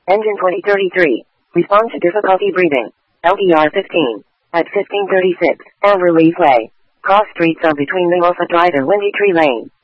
Engine 2033. Respond to difficulty breathing. LDR 15. At 1536, Everleaf Way. Cross streets are between the Moffat Drive and Windy Tree Lane.